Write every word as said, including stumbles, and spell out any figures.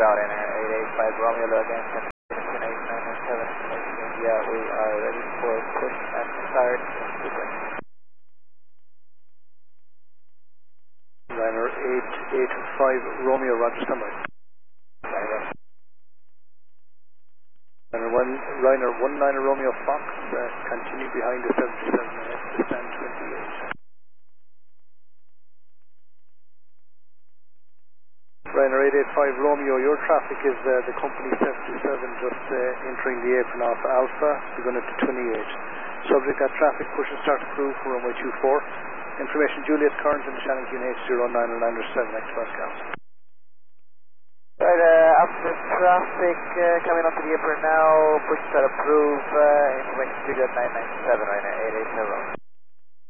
out in eight eight five Romeo again, ten eight nine nine seven. Yeah, we are ready for push and start. Liner eight eight five Romeo, Roger, standby. Liner one, Liner one nine Romeo Fox, uh, continue behind the seven three seven, uh, stand twenty-eight. Liner eight eight five Romeo, your traffic is uh, the company seven two seven just uh, entering the apron off Alpha, you're going to twenty-eight. Subject at traffic, push and start crew for runway two four. Information Juliet current in the Shannon Q H zero nine nine seven X Pascal. Right, uh, after traffic uh, coming onto the apron now, push start approve, uh, information Juliet nine nine seven right now, eight eight seven.